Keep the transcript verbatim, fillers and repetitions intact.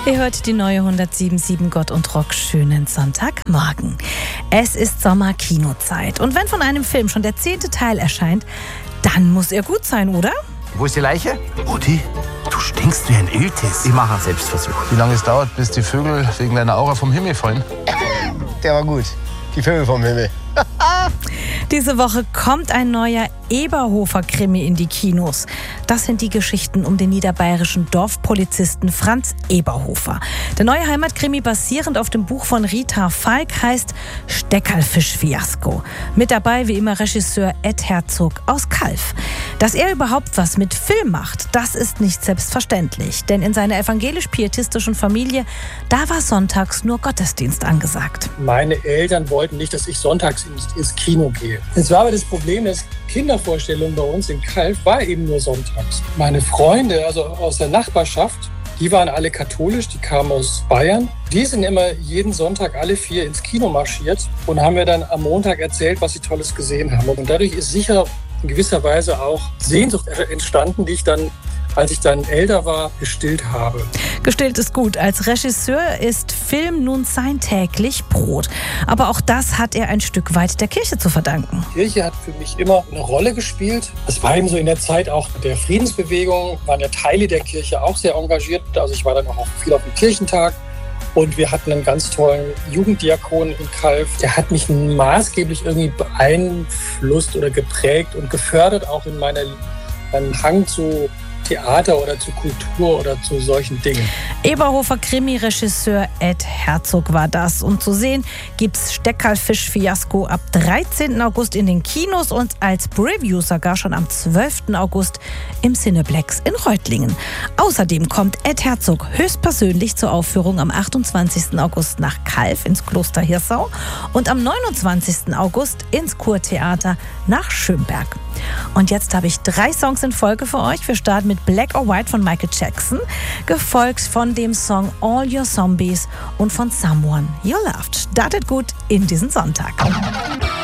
Ihr hört die neue hundertsieben Komma sieben Gott und Rock. Schönen Sonntagmorgen. Es ist Sommer-Kinozeit. Und wenn von einem Film schon der zehnte Teil erscheint, dann muss er gut sein, oder? Wo ist die Leiche? Mutti, du stinkst wie ein Iltis. Ich mache einen Selbstversuch. Wie lange es dauert, bis die Vögel wegen deiner Aura vom Himmel fallen? Der war gut. Die Vögel vom Himmel. Diese Woche kommt ein neuer Eberhofer-Krimi in die Kinos. Das sind die Geschichten um den niederbayerischen Dorfpolizisten Franz Eberhofer. Der neue Heimatkrimi, basierend auf dem Buch von Rita Falk, heißt Steckerlfisch-Fiasko. Mit dabei wie immer Regisseur Ed Herzog aus Calw. Dass er überhaupt was mit Film macht, das ist nicht selbstverständlich. Denn in seiner evangelisch-pietistischen Familie, da war sonntags nur Gottesdienst angesagt. Meine Eltern wollten nicht, dass ich sonntags ins Kino gehe. Es war aber das Problem, dass Kindervorstellung bei uns in Calw war eben nur sonntags. Meine Freunde, also aus der Nachbarschaft, die waren alle katholisch, die kamen aus Bayern. Die sind immer jeden Sonntag alle vier ins Kino marschiert und haben mir dann am Montag erzählt, was sie Tolles gesehen haben. Und dadurch ist sicher in gewisser Weise auch Sehnsucht entstanden, die ich dann, als ich dann älter war, gestillt habe. Gestillt ist gut. Als Regisseur ist Film nun sein täglich Brot. Aber auch das hat er ein Stück weit der Kirche zu verdanken. Die Kirche hat für mich immer eine Rolle gespielt. Es war eben so in der Zeit auch der Friedensbewegung, waren ja Teile der Kirche auch sehr engagiert. Also ich war dann auch viel auf dem Kirchentag. Und wir hatten einen ganz tollen Jugenddiakon in Calw. Der hat mich maßgeblich irgendwie beeinflusst oder geprägt und gefördert, auch in meiner, meinem Hang zu Theater oder zu Kultur oder zu solchen Dingen. Eberhofer-Krimi-Regisseur Ed Herzog war das. Und zu sehen gibt's Steckerlfisch-Fiasko ab dreizehnten August in den Kinos und als Preview sogar schon am zwölften August im Cineplex in Reutlingen. Außerdem kommt Ed Herzog höchstpersönlich zur Aufführung am achtundzwanzigsten August nach Calw ins Kloster Hirsau und am neunundzwanzigsten August ins Kurtheater nach Schönberg. Und jetzt habe ich drei Songs in Folge für euch. Wir starten mit Black or White von Michael Jackson, gefolgt von dem Song All Your Zombies und von Someone You Loved. Startet gut in diesen Sonntag.